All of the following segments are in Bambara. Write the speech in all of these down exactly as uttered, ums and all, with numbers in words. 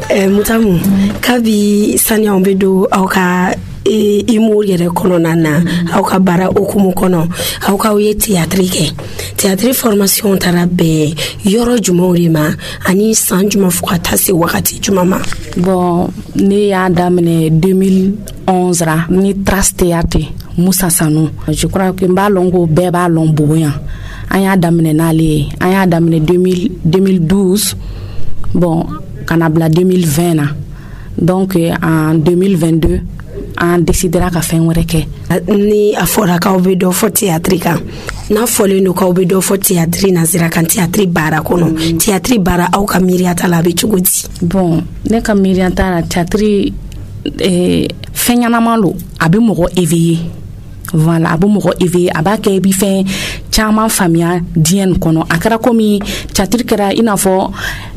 eh, Mutamu kabi sani on be do aw ka e imu yere kono nana aw ka bara okumu kono aw ka ye théâtre ke théâtre formation tarabe yoro jumori ma ani san juma fuka tase wakati juma ma. Bon ne ya damene deux mille onze ra ni Trace Théâtre Moussa Sanou. Je crois que mbalongo beba lomboyan anya damene nale anya damene deux mille douze. Bon kanabla deux mille vingt na. Donc en deux mille vingt-deux on décidera ka fen were ke ni afora ka obe do fo théâtre ka na fole no ka obe do fo théâtre na zira kan théâtre bara kono théâtre bara au ka miriata la be chugodi. Bon ne ka miriata la théâtre eh fenyana malo abi mo éveiller. Voilà abo mo éveiller abake bi fen chama famia dien kono akara komi théâtre kera inafo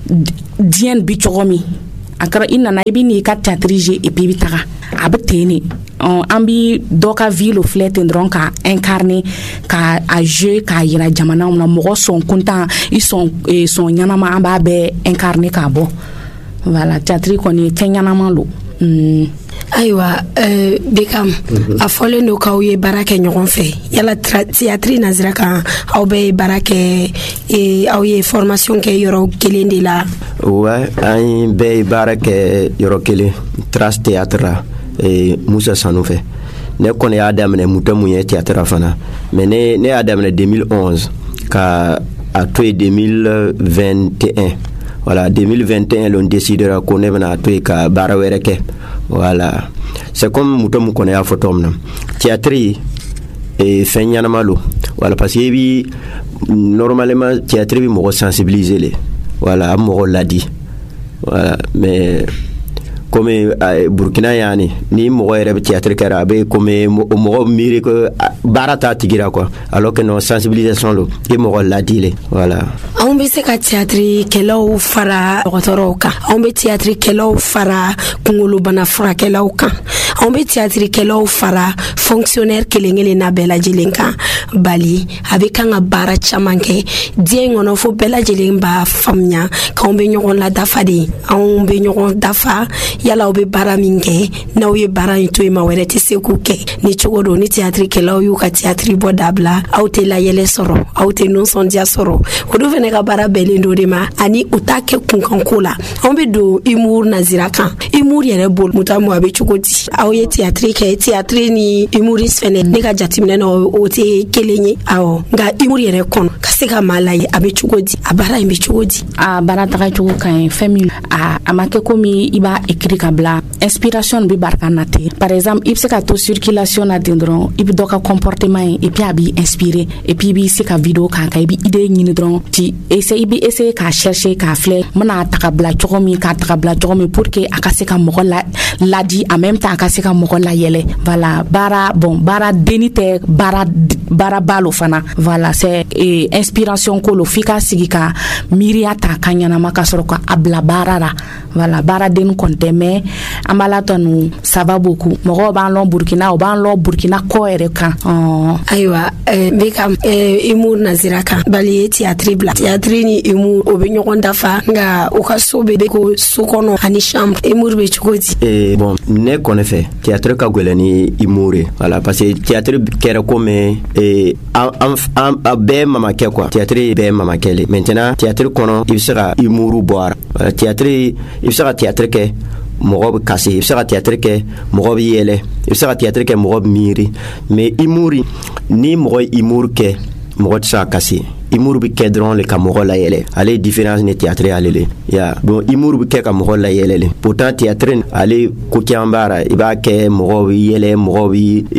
dien bi chogomi akara ina na ibi ni ka théâtre et puis bitaka abeteni on ambi doka ville flet ndron ka incarner ka a jeu ka yira jamana na mo son content ils sont ils sont nyanama amba be incarner ka bo. Voilà théâtre koni tenyanama lo. Mm. Aywa euh Bekam a fole no ka uye barake nyogon fe yala théâtre nazira kan aw be barake e aw ye formation ke yoro kelende la. Ouais ay be barake yoro kele Trace Théâtre et Moussa Sanou fait ne connais Adam ne Mutamu ye théâtre fana mais ne ne Adam ne deux mille onze ka à toi deux mille vingt et un. Voilà deux mille vingt et un l'on décidera qu'on est na toi ka barawereke. Voilà c'est comme Mutamu connais a photo na théâtre et fenyana malo. Voilà parce que bi normalement théâtre bi mo sensibiliser les. Voilà mo l'a dit. Voilà mais comme uh, Burkina yani ni mo rebe théâtre karabe comme mo mire que barata tigira quoi alors que non sensibilisation lo et mo la dile. Voilà on be se ka théâtre kelo fara otoroka on be théâtre kelo fara kungulu bana fara kelo kan on be théâtre kelo fara fonctionnaire kelengele na bela jilenka bali avec kan bara chamanke dien ono fo bela jilemba famnya ka on be nyon la dafadi on be nyon dafa yala obe bara minke na oye bara into ma were te sekuke ni chogodo ni théâtre kela oyu ka théâtre bodabla auté la yele soro auté non son dia soro odo vene ka bara belendo de ma ani utake kunkankula ombe do imur naziraka imur yere bol mutamu abe chogodi aoye théâtre ke théâtre ni imuris fene ne ka jatimne no ote kelenyi awo nga imur yere kon kaseka malai abe chogodi abara imbe chogodi a bara taka chogo kan family a amake komi iba ekri kabla inspiration bi barkanate par exemple il se ka to circulation na dindron il doka comportement et puis abi inspiré et puis bi se ka vidéo ka ka bi idée ni dron ti essayer bi essayer ka chercher ka fleur mana takabla chokomi ka takabla chokomi pour que akase ka mo la la di en même temps akase ka mo la yele. Voilà bara bon bara denite bara bara balo fana. Voilà c'est eh, inspiration ko lo fika sigika miriata kanyana makasoro ka abla barara. Voilà bara den konte mais amala tonu ça va beaucoup mo ba lon Burkina o ba lon Burkina ko ere kan oh. Aywa eh, Bekam eh, imur naziraka bali théâtre bla théâtre ni imur obenyo kondafa nga okasobe beko sukono ani chambre imur be chukoti eh bon ne connaît fait théâtre ka golani imure. Voilà parce que théâtre kera comme eh am am be mama ke quoi théâtre be mama kele maintenant théâtre kono il sera imuru boire théâtre il sera théâtre ke mogob kasi il sera théâtre ke mogob yele il sera théâtre ke mogob miri mais imuri ni mogob imur ke mogob sa kasi imur bi kedron le kamoro la yele ale différence ne théâtre alele ya bon imur bi ke kamoro la yele pourtant théâtre ale ko kiambara iba ke mogob yele mogob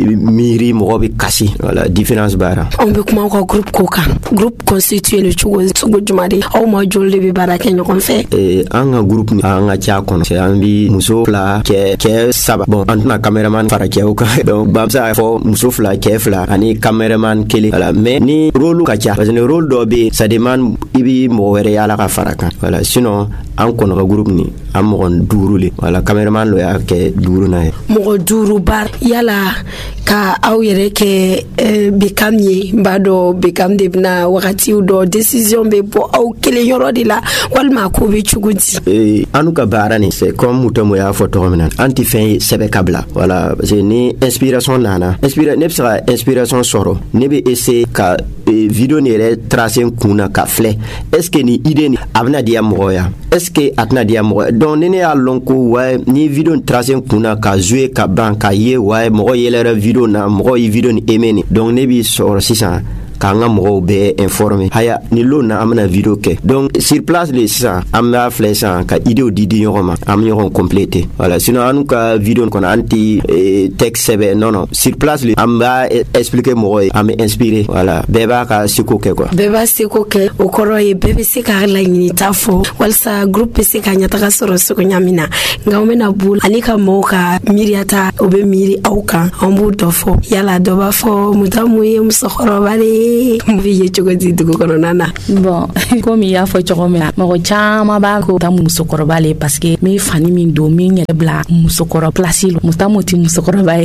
miri mogob kasi voilà différence bara on be kuma ko groupe koka groupe constitué le chugo chugo jumade o mo jolde bi bara ke nyon fait eh anga groupe ni anga cha kono c'est ambi muso fla ke ke saba bon antna cameraman fara ke o ka donc bamsa fo muso fla ke fla ani cameraman kele voilà mais ni rôle ka cha parce que rôle rôle dɔ be ça demande i bi mɔgɔ wɛrɛ yala ka fara kan voilà sinon an kɔnɔ ka groupe ni an mɔgɔ duuru le voilà cameraman lo y'a kɛ duuru na ye mɔgɔ duuru bar yala ka aw yɛrɛ kɛ Bekam ye n b'a dɔn Bekam de bena wagatiw dɔ décision be bɔ aw kelen yɔrɔ de la walima ko be cogo di anu ka baara ni c'est comme Mutamo y'a fɔ tɔgɔ min na an ti fɛn sɛbɛ ka bila voilà parce que ni inspiration nana inspira ne bɛ se ka inspiration sɔrɔ ne bɛ essayer ka video ni yɛrɛ tracer kun na ka filɛ est ce que ni idée ni a bɛna diya mɔgɔ ya est ce que a tɛna diya mɔgɔ donc ni ne y'a lɔn ko ouais ni video ni tracer kun na ka jouer ka ban ka ye ouais mɔgɔ yɛlɛra video na mɔgɔ ye video ni aimé ni donc ne bi sɔrɔ sisan k'an ka mɔgɔw bɛɛ informer haya ni lo na an bɛna video kɛ donc sur place le sisan an b'a filɛ sisan ka idéw di di ɲɔgɔn ma an bɛ ɲɔgɔn compléter voilà sinon an ka video kɔnɔ an ti texte sɛbɛn non non sur place le an b'a expliquer mɔgɔ ye an bɛ inspirer voilà bɛɛ b'a ka seko kɛ quoi bɛɛ b'a seko kɛ o kɔrɔ ye bɛɛ bɛ se k'a laɲinita fɔ walasa groupe bɛ se ka ɲɛtaga sɔrɔ cogoya min na nka an bɛna bolo ani ka mɔgɔw ka miiriyata o bɛ miiri aw kan an b'o dɔ fɔ yala dɔ b'a fɔ Mutamu ye musokɔrɔba de ye mbi ye cogo di dugu kɔnɔna na bon comme y'a fɔ cogo min na mɔgɔ caman b'a ko Mutamu musokɔrɔba le parce que mi fani min don min yɛrɛ bila musokɔrɔba place lo Mutamu ti musokɔrɔba ye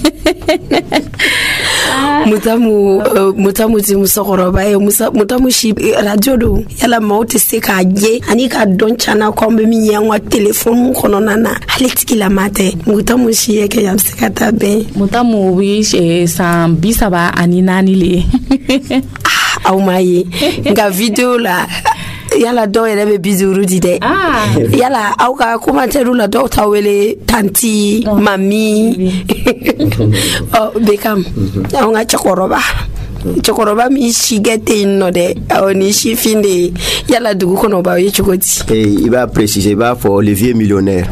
Mutamu uh, Mutamu ti musokɔrɔba ye Mutamu si radio do yala maaw tɛ se k'a ye ani ka dɔn cana ko an bɛ min ye an ka téléphone kɔnɔna na hali tigilama tɛ Mutamu si ye kɛ a bɛ se ka taa bɛn Mutamu bi san bi saba ani naani le aw m'a ye nka video la yala dɔw yɛrɛ bɛ bi duuru di dɛ yala aw ka commentaire la dɔw ta wele tanti mami oh Bekam aw ka cɛkɔrɔba cɛkɔrɔba min si kɛ tɛ yen nɔ dɛ aw ni sifin de yala dugu kɔnɔ b'aw ye cogo di i b'a préciser i b'a fɔ le vieux millionnaire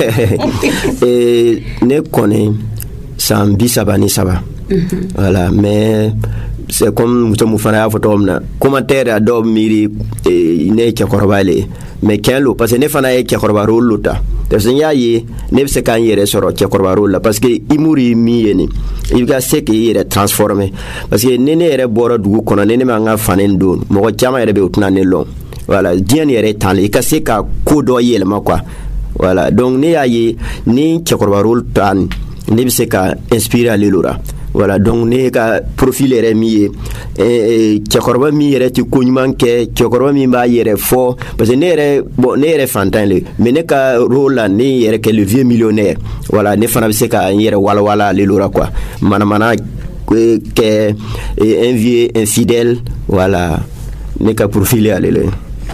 ne kɔni san bi saba ni saba voilà mais c'est comme Mutamu fana y'a fɔ tɔgɔ min na commentaire a dɔw miiri ne ye cɛkɔrɔba le mais tiɲɛ lo parce que ne fana ye cɛkɔrɔba rôle lo ta parce que n y'a ye ne bɛ se k'an yɛrɛ sɔrɔ cɛkɔrɔba rôle la parce que humour ye min ye nin i ka se k'i yɛrɛ transformer parce que ni ne yɛrɛ bɔra dugu kɔnɔ ni ne ma n ka fani don mɔgɔ caman yɛrɛ bɛ o tɛna ne lɔn voilà diɲɛ ni yɛrɛ tan le i ka se ka ko dɔ yɛlɛma quoi voilà donc ne y'a ye ni cɛkɔrɔba rôle ta nin ne bɛ se ka inspirer ale lo la voilà donc ne ka profil yɛrɛ min ye cɛkɔrɔba min yɛrɛ tɛ ko ɲuman kɛ cɛkɔrɔba min b'a yɛrɛ fɔ parce que ne yɛrɛ bon ne yɛrɛ fantan le mais ne ka rôle la ne yɛrɛ kɛ le vieux millionnaire voilà ne fana bɛ se ka n yɛrɛ walawala ale lo la quoi manamana kɛ un vieux infidèle voilà ne ka profil ye ale le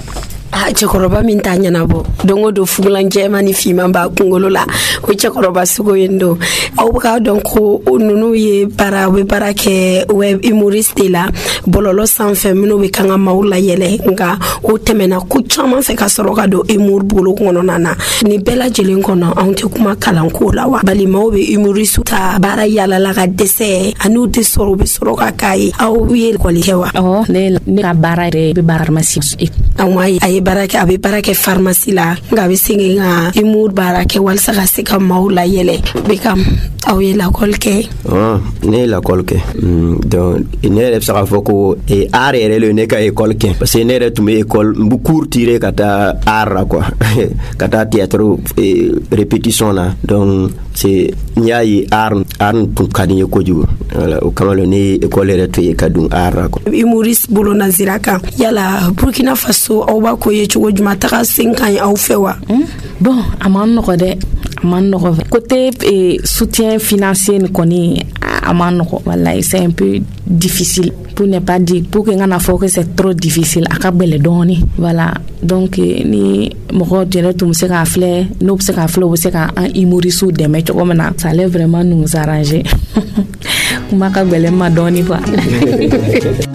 ah cɛkɔrɔba min t'a ɲɛnabɔ don o don fugulan jɛman ni fiman b'a kunkolo la o cɛkɔrɔba sugu yen don aw bɛ k'a dɔn ko ninnu ye baara u bɛ baara kɛ web humoriste de la bɔlɔlɔ sanfɛ minnu bɛ kan ka maaw layɛlɛ nka o tɛmɛna ko caman fɛ ka sɔrɔ ka don humour bolo kɔnɔna na nin bɛɛ lajɛlen kɔnɔ anw tɛ kuma kalanko la wa bali maaw bɛ humoriste ta baara yalala ka dɛsɛ ani u tɛ sɔrɔ u bɛ sɔrɔ ka k'a ye aw ye école kɛ wa awɔ ne ka baara yɛrɛ bɛ baara pharmacie aw m'a ye a ye baara kɛ a bɛ baara kɛ pharmacie la nka a bɛ segin ka humour baara kɛ walasa ka se ka maaw layɛlɛ Bekam aw ye lakɔli kɛ ne ye lakɔli kɛ donc ne yɛrɛ bɛ se k'a fɔ ko art yɛrɛ le ne ka école kɛ parce que ne yɛrɛ tun bɛ école n bɛ cours tirer ka taa art la quoi ka taa théâtre répétition na donc c'est n y'a ye art art tun ka di n ye kojugu voilà o kama ne ye école yɛrɛ to ye ka dun art la quoi humoriste bolo nazira kan yala Burkina Faso aw b'a ko ye cogo juma taga sen kan ye aw fɛ wa bon a man nɔgɔ dɛ a man nɔgɔ côté soutien financier ni kɔni a man nɔgɔ wallahi c'est un peu difficile pour ne pas dire pour que ngana fɔ que c'est trop difficile a ka gɛlɛn dɔɔni voilà donc ni mɔgɔ yɛrɛ tun bɛ se k'a filɛ n'o bɛ se k'a filɛ o bɛ se ka an humoriste dɛmɛ cogo min na ça allait vraiment nous arranger kuma ka gɛlɛn ma dɔɔni quoi